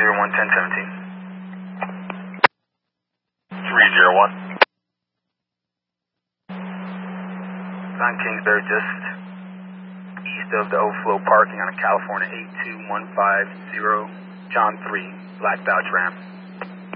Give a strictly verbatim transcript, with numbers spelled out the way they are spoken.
zero one, ten seventeen. three zero one. On Kingsbury, just east of the overflow parking on a California eight two one five zero, John three, black Dodge Ram.